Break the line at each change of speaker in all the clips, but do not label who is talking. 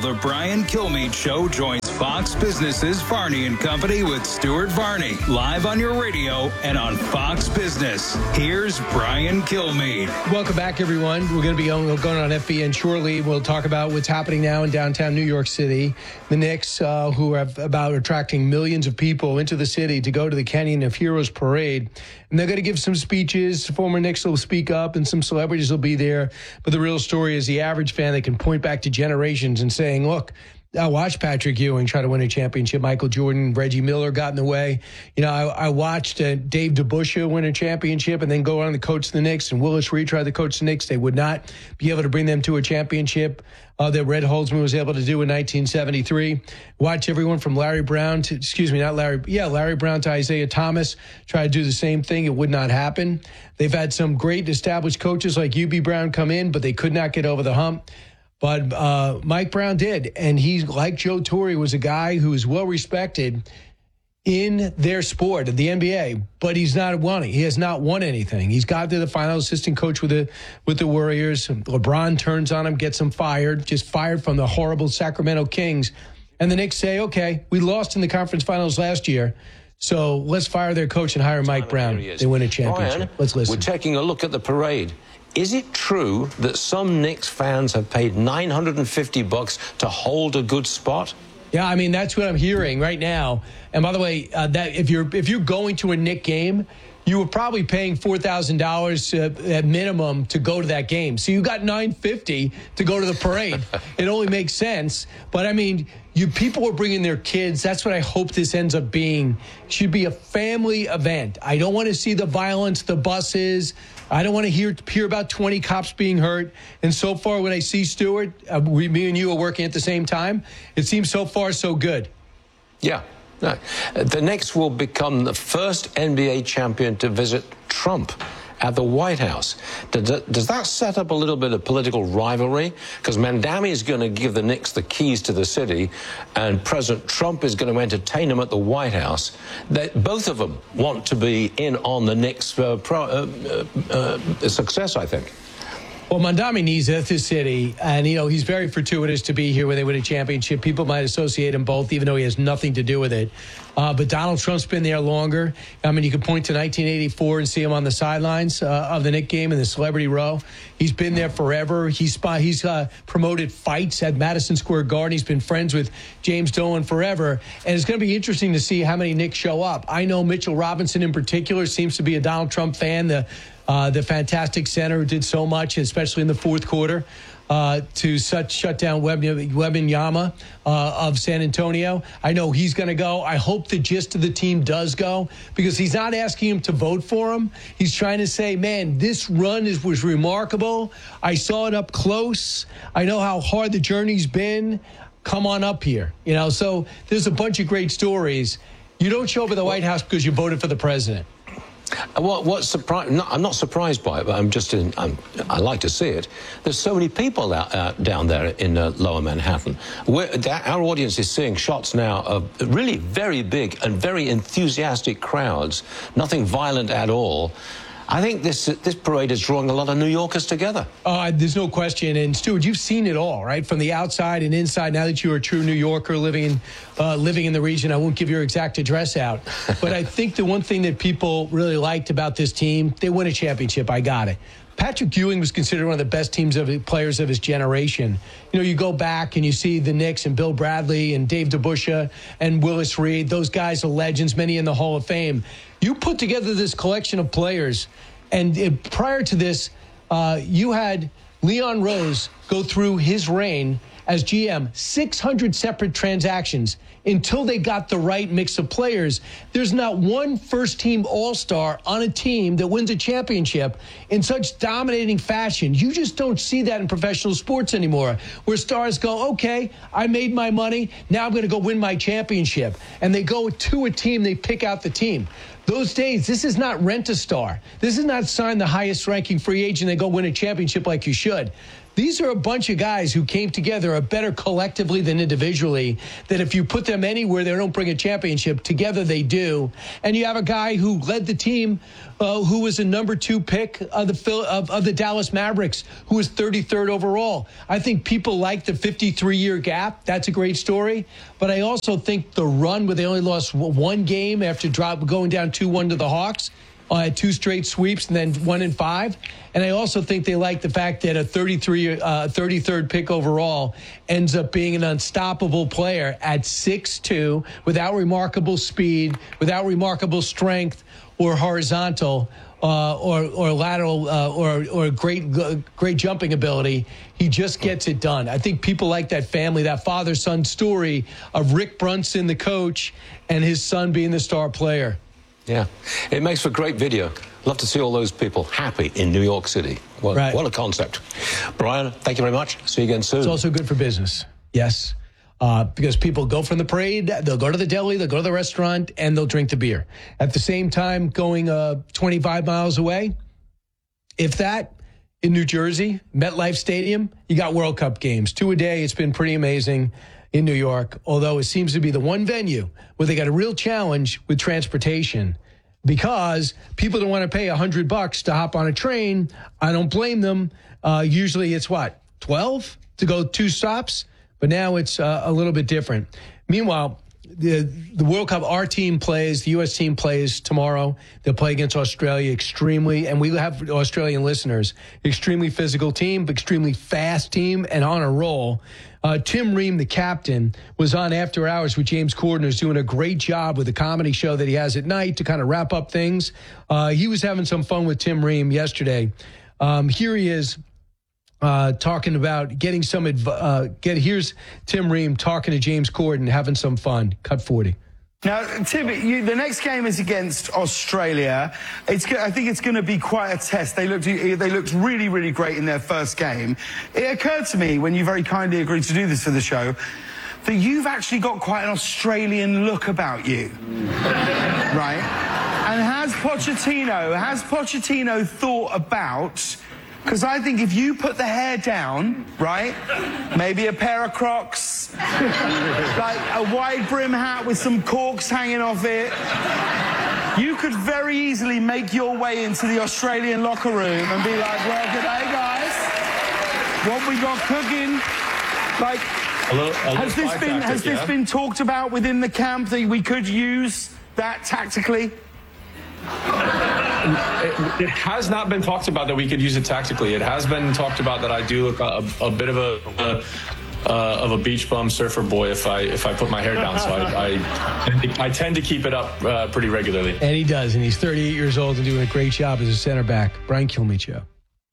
The Brian Kilmeade Show joins Fox Business's Varney and Company with Stuart Varney, live on your radio and on Fox Business. Here's Brian Kilmeade.
Welcome back, everyone. We're going to be going on FBN shortly. We'll talk about what's happening now in downtown New York City. The Knicks, who are about attracting millions of people into the city to go to the Canyon of Heroes parade. And they're going to give some speeches. Former Knicks will speak up, and some celebrities will be there. But the real story is the average fan that can point back to generations and saying, look, I watched Patrick Ewing try to win a championship. Michael Jordan, Reggie Miller got in the way. You know, I watched Dave DeBusschere win a championship and then go on to coach the Knicks. And Willis Reed tried to coach the Knicks. They would not be able to bring them to a championship that Red Holzman was able to do in 1973. Watch everyone from Larry Brown to, Larry Brown to Isaiah Thomas try to do the same thing. It would not happen. They've had some great established coaches like UB Brown come in, but they could not get over the hump. But Mike Brown did, and he, like Joe Torre, was a guy who is well respected in their sport, the NBA. But he's not won. He has not won anything. He's got to the final, assistant coach with the Warriors. LeBron turns on him, gets him fired, just fired from the horrible Sacramento Kings. And the Knicks say, "Okay, we lost in the conference finals last year, so let's fire their coach and hire Mike Brown." They win a championship.
Brian,
let's listen.
We're taking a look at the parade. Is it true that some Knicks fans have paid $950 to hold a good spot?
Yeah, I mean, that's what I'm hearing right now. And by the way, that if you're going to a Knick game, you were probably paying $4,000 at minimum to go to that game. So you got $950 to go to the parade. It only makes sense. But I mean, people are bringing their kids. That's what I hope this ends up being. It should be a family event. I don't want to see the violence, the buses. I don't want to hear about 20 cops being hurt. And so far, when I see Stuart, me and you are working at the same time, it seems so far so good.
Yeah. No. The Knicks will become the first NBA champion to visit Trump at the White House. Does that set up a little bit of political rivalry? Because Mandami is going to give the Knicks the keys to the city, and President Trump is going to entertain them at the White House. Both of them want to be in on the Knicks' success, I think.
Well, Mandami needs this city, and, you know, he's very fortuitous to be here when they win a championship. People might associate him both, even though he has nothing to do with it. But Donald Trump's been there longer. I mean, you could point to 1984 and see him on the sidelines of the Knick game in the Celebrity Row. He's been there forever. He's promoted fights at Madison Square Garden. He's been friends with James Dolan forever. And it's going to be interesting to see how many Knicks show up. I know Mitchell Robinson in particular seems to be a Donald Trump fan, the fantastic center who did so much, especially in the fourth quarter, to shut down Wembanyama of San Antonio. I know he's going to go. I hope the gist of the team does go, because he's not asking him to vote for him. He's trying to say, man, this run was remarkable. I saw it up close. I know how hard the journey's been. Come on up here. You know, so there's a bunch of great stories. You don't show up at the White House because you voted for the president.
What's surprised? No, I'm not surprised by it, but I like to see it. There's so many people down there in Lower Manhattan. Our audience is seeing shots now of really very big and very enthusiastic crowds. Nothing violent at all. I think this parade is drawing a lot of New Yorkers together.
There's no question. And Stuart, you've seen it all, right? From the outside and inside. Now that you're a true New Yorker living in the region, I won't give your exact address out. But I think the one thing that people really liked about this team, they win a championship. I got it. Patrick Ewing was considered one of the best players of his generation. You know, you go back and you see the Knicks and Bill Bradley and Dave DeBusschere and Willis Reed. Those guys are legends, many in the Hall of Fame. You put together this collection of players, and prior to this, you had Leon Rose go through his reign as GM, 600 separate transactions until they got the right mix of players. There's not one first-team all-star on a team that wins a championship in such dominating fashion. You just don't see that in professional sports anymore, where stars go, okay, I made my money, now I'm going to go win my championship. And they go to a team, they pick out the team. Those days, this is not rent a star. This is not sign the highest-ranking free agent and go win a championship like you should. These are a bunch of guys who came together, are better collectively than individually, that if you put them anywhere, they don't bring a championship. Together they do. And you have a guy who led the team, who was a number 2 pick of the Dallas Mavericks, who was 33rd overall. I think people like the 53-year gap. That's a great story. But I also think the run where they only lost 1 game after going down 2-1 to the Hawks, 2 straight sweeps and then 1-5. And I also think they like the fact that a 33rd pick overall ends up being an unstoppable player at 6'2", without remarkable speed, without remarkable strength or horizontal or lateral or great jumping ability. He just gets it done. I think people like that family, that father-son story of Rick Brunson, the coach, and his son being the star player.
Yeah, it makes for great video. Love to see all those people happy in New York City. Well,
right.
What a concept. Brian, thank you very much. See you again soon.
It's also good for business, yes, because people go from the parade, they'll go to the deli, they'll go to the restaurant, and they'll drink the beer. At the same time, going 25 miles away, if that, in New Jersey, MetLife Stadium, you got World Cup games. 2 a day. It's been pretty amazing in New York, although it seems to be the one venue where they got a real challenge with transportation because people don't want to pay $100 to hop on a train. I don't blame them. Usually it's what, 12 to go 2 stops? But now it's a little bit different. Meanwhile, the World Cup, our team plays, the U.S. team plays tomorrow. They'll play against Australia and we have Australian listeners, extremely physical team, extremely fast team, and on a roll. Tim Ream, the captain, was on After Hours with James Corden, who's doing a great job with the comedy show that he has at night to kind of wrap up things. He was having some fun with Tim Ream yesterday. Here he is talking about getting some here's Tim Ream talking to James Corden, having some fun. Cut 40.
Now, Tim, the next game is against Australia. I think it's going to be quite a test. They looked really, really great in their first game. It occurred to me when you very kindly agreed to do this for the show that you've actually got quite an Australian look about you, right? And has Pochettino thought about? Because I think if you put the hair down, right, maybe a pair of Crocs, like a wide brim hat with some corks hanging off it, you could very easily make your way into the Australian locker room and be like, well, g'day, guys. What we got cooking? Like, has this been talked about within the camp that we could use that tactically?
It has not been talked about that we could use it tactically. It has been talked about that I do look a bit of a beach bum surfer boy if I put my hair down. So I tend to keep it up pretty regularly.
And he does, and he's 38 years old and doing a great job as a center back. Brian Kilmeade Show.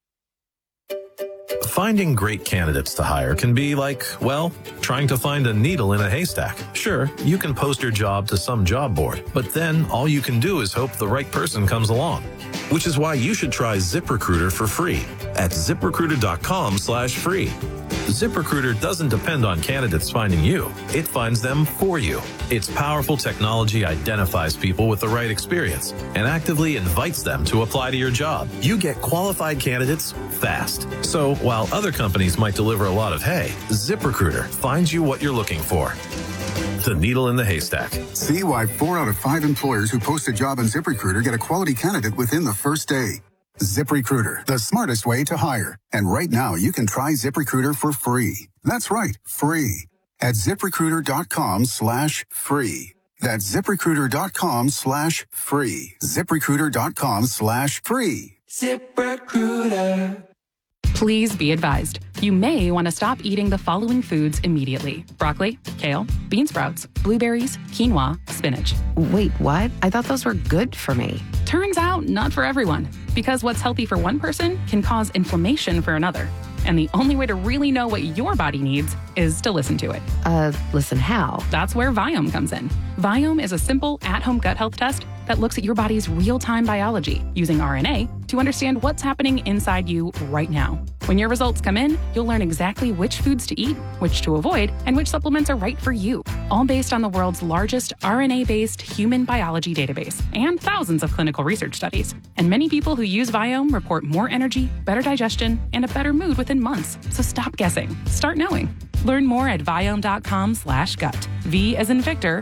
Finding great candidates to hire can be like, well, trying to find a needle in a haystack. Sure, you can post your job to some job board, but then all you can do is hope the right person comes along. Which is why you should try ZipRecruiter for free at ZipRecruiter.com/free. ZipRecruiter doesn't depend on candidates finding you. It finds them for you. Its powerful technology identifies people with the right experience and actively invites them to apply to your job. You get qualified candidates fast. So while other companies might deliver a lot of hay, ZipRecruiter finds you what you're looking for. The needle in the haystack.
See why 4 out of 5 employers who post a job on ZipRecruiter get a quality candidate within the first day. ZipRecruiter, the smartest way to hire. And right now, you can try ZipRecruiter for free. That's right, free. At ZipRecruiter.com/free. That's ZipRecruiter.com/free. ZipRecruiter.com/free.
ZipRecruiter. Please be advised, you may want to stop eating the following foods immediately: broccoli, kale, bean sprouts, blueberries, quinoa, spinach.
Wait, what? I thought those were good for me.
Turns out, not for everyone, because what's healthy for one person can cause inflammation for another. And the only way to really know what your body needs is to listen to it.
Listen how?
That's where Viome comes in. Viome is a simple, at-home gut health test that looks at your body's real-time biology using RNA to understand what's happening inside you right now. When your results come in, you'll learn exactly which foods to eat, which to avoid, and which supplements are right for you. all based on the world's largest RNA-based human biology database and thousands of clinical research studies. And many people who use Viome report more energy, better digestion, and a better mood within months. So stop guessing. Start knowing. Learn more at Viome.com/gut. V as in Victor,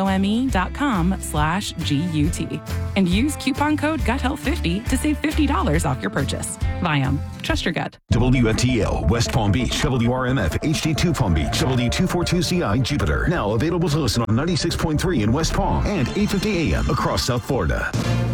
IOME.com/GUT. And use coupon code GUTHEALTH50 to save $50 off your purchase. Viome. Trust your gut.
WFTL, West Palm Beach, WRMF, HD2 Palm Beach, W242CI, Jupiter. Now available to listen on 96.3 in West Palm and 850 AM across South Florida.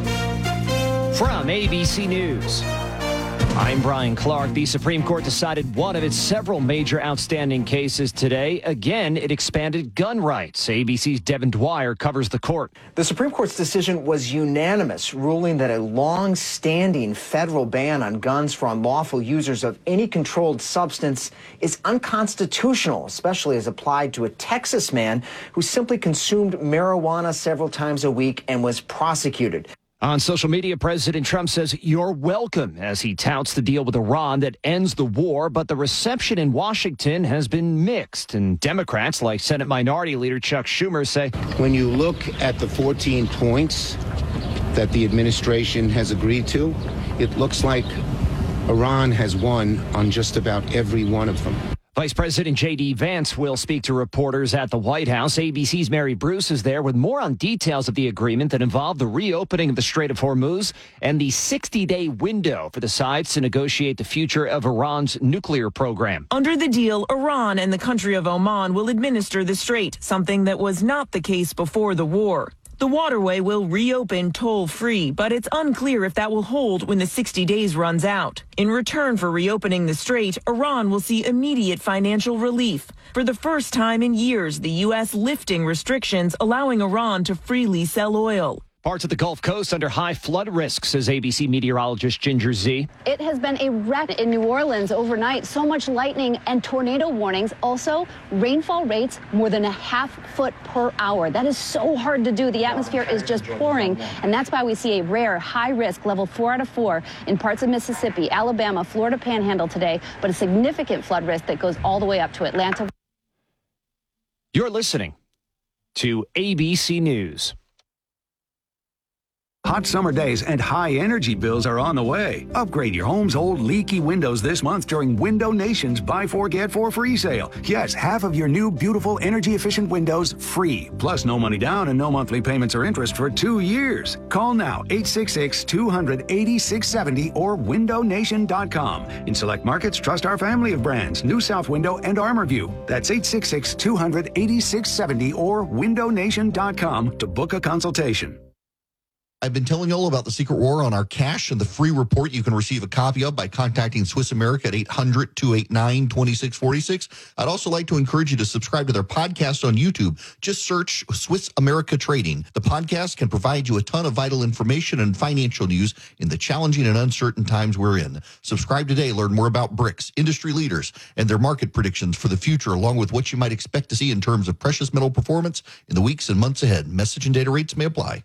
From ABC News, I'm Brian Clark. The Supreme Court decided one of its several major outstanding cases today. Again, it expanded gun rights. ABC's Devin Dwyer covers the court.
The Supreme Court's decision was unanimous, ruling that a long-standing federal ban on guns for unlawful users of any controlled substance is unconstitutional, especially as applied to a Texas man who simply consumed marijuana several times a week and was prosecuted.
On social media, President Trump says you're welcome as he touts the deal with Iran that ends the war, but the reception in Washington has been mixed, and Democrats like Senate Minority Leader Chuck Schumer say,
when you look at the 14 points that the administration has agreed to, it looks like Iran has won on just about every one of them.
Vice President J.D. Vance will speak to reporters at the White House. ABC's Mary Bruce is there with more on details of the agreement that involved the reopening of the Strait of Hormuz and the 60-day window for the sides to negotiate the future of Iran's nuclear program.
Under the deal, Iran and the country of Oman will administer the strait, something that was not the case before the war. The waterway will reopen toll-free, but it's unclear if that will hold when the 60 days runs out. In return for reopening the strait, Iran will see immediate financial relief. For the first time in years, the U.S. lifting restrictions, allowing Iran to freely sell oil.
Parts of the Gulf Coast under high flood risk, says ABC meteorologist Ginger Z.
It has been a wreck in New Orleans overnight. So much lightning and tornado warnings. Also, rainfall rates more than a ½ foot per hour. That is so hard to do. The atmosphere is just pouring, and that's why we see a rare high risk level 4 out of 4 in parts of Mississippi, Alabama, Florida Panhandle today, but a significant flood risk that goes all the way up to Atlanta.
You're listening to ABC News.
Hot summer days and high energy bills are on the way. Upgrade your home's old leaky windows this month during Window Nation's Buy 4 Get 4 free sale. Yes, half of your new beautiful energy efficient windows free. Plus no money down and no monthly payments or interest for 2 years. Call now 866-200-8670 or windownation.com. In select markets, trust our family of brands, New South Window and ArmorView. That's 866-200-8670 or windownation.com to book a consultation.
I've been telling you all about the secret war on our cash and the free report you can receive a copy of by contacting Swiss America at 800-289-2646. I'd also like to encourage you to subscribe to their podcast on YouTube. Just search Swiss America Trading. The podcast can provide you a ton of vital information and financial news in the challenging and uncertain times we're in. Subscribe today. Learn more about BRICS, industry leaders, and their market predictions for the future, along with what you might expect to see in terms of precious metal performance in the weeks and months ahead. Message and data rates may apply.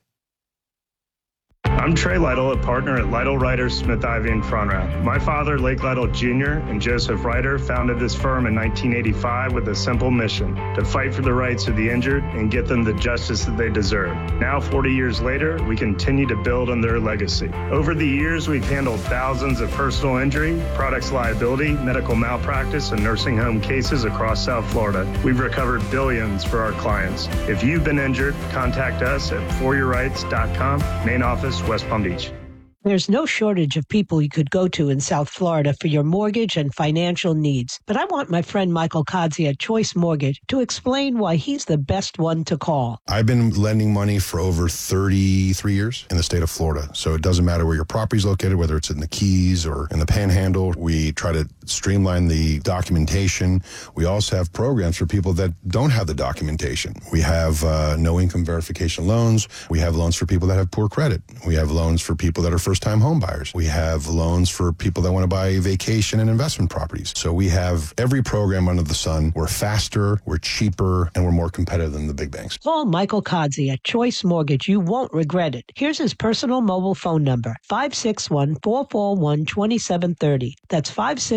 I'm Trey Lytle, a partner at Lytle Ryder Smith Ivy in Frontrap. My father, Lake Lytle Jr., and Joseph Ryder founded this firm in 1985 with a simple mission: to fight for the rights of the injured and get them the justice that they deserve. Now, 40 years later, we continue to build on their legacy. Over the years, we've handled thousands of personal injury, products liability, medical malpractice, and nursing home cases across South Florida. We've recovered billions for our clients. If you've been injured, contact us at foryourrights.com, main office, West Palm Beach.
There's no shortage of people you could go to in South Florida for your mortgage and financial needs. But I want my friend Michael Kodzie at Choice Mortgage to explain why he's the best one to call.
I've been lending money for over 33 years in the state of Florida. So it doesn't matter where your property is located, whether it's in the Keys or in the Panhandle. We try to streamline the documentation. We also have programs for people that don't have the documentation. We have no income verification loans. We have loans for people that have poor credit. We have loans for people that are first first-time home buyers. We have loans for people that want to buy vacation and investment properties. So we have every program under the sun. We're faster, we're cheaper, and we're more competitive than the big banks.
Call Michael Kodzie at Choice Mortgage. You won't regret it. Here's his personal mobile phone number, 561-441-2730. That's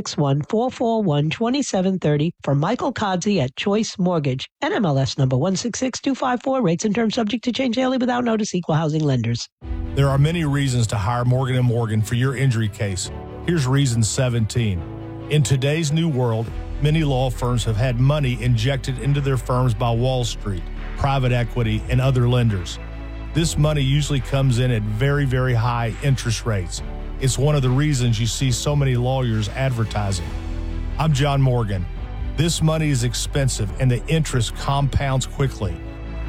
561-441-2730 for Michael Kodzie at Choice Mortgage. NMLS number 166254. Rates and terms subject to change daily without notice. Equal housing lenders.
There are many reasons to hire Morgan & Morgan for your injury case. Here's reason 17. In today's new world, many law firms have had money injected into their firms by Wall Street, private equity, and other lenders. This money usually comes in at very, very high interest rates. It's one of the reasons you see so many lawyers advertising. I'm John Morgan. This money is expensive and the interest compounds quickly.